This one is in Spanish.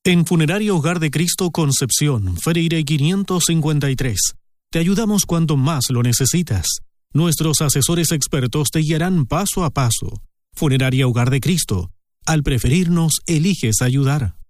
En Funeraria Hogar de Cristo Concepción, Freire 553, te ayudamos cuando más lo necesitas. Nuestros asesores expertos te guiarán paso a paso. Funeraria Hogar de Cristo. Al preferirnos, eliges ayudar.